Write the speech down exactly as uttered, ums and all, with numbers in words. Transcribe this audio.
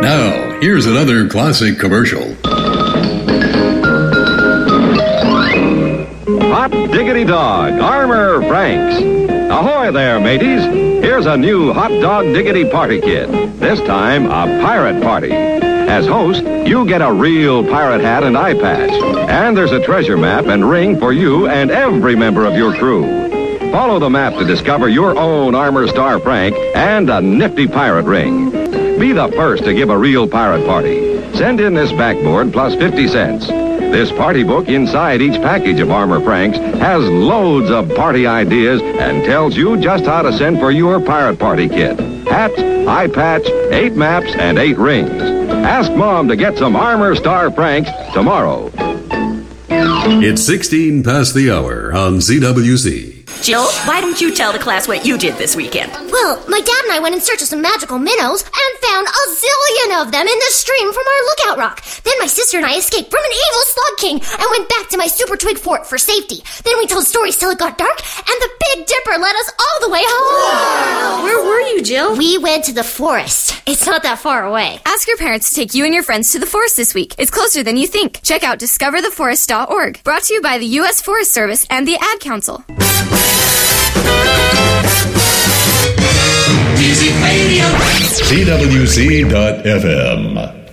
Now, here's another classic commercial. Hot diggity dog, Armour Franks. Ahoy there, mateys. Here's a new hot dog diggity party kit. This time, a pirate party. As host, you get a real pirate hat and eye patch. And there's a treasure map and ring for you and every member of your crew. Follow the map to discover your own Armour Star Frank and a nifty pirate ring. Be the first to give a real pirate party. Send in this backboard plus fifty cents. This party book inside each package of Armour Franks has loads of party ideas and tells you just how to send for your pirate party kit. Hat, eye patch, eight maps, and eight rings. Ask Mom to get some Armour Star Franks tomorrow. It's sixteen past the hour on Z W C. Jill, why don't you tell the class what you did this weekend? Well, my dad and I went in search of some magical minnows and found a zillion of them in the stream from our lookout rock. Then my sister and I escaped from an evil slug king and went back to my super twig fort for safety. Then we told stories till it got dark, and the Big Dipper led us all the way home. Wow. Where were you, Jill? We went to the forest. It's not that far away. Ask your parents to take you and your friends to the forest this week. It's closer than you think. Check out discover the forest dot org. Brought to you by the U S Forest Service and the Ad Council. Z W C dot F M.